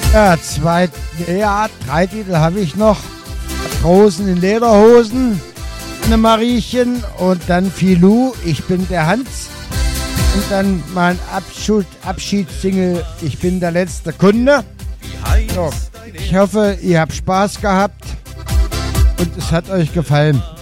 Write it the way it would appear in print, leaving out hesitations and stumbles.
Ja, drei Titel habe ich noch. Rosen in Lederhosen, eine Mariechen und dann Filou, ich bin der Hans. Und dann mein Abschiedssingle, ich bin der letzte Kunde. So, ich hoffe, ihr habt Spaß gehabt und es hat euch gefallen.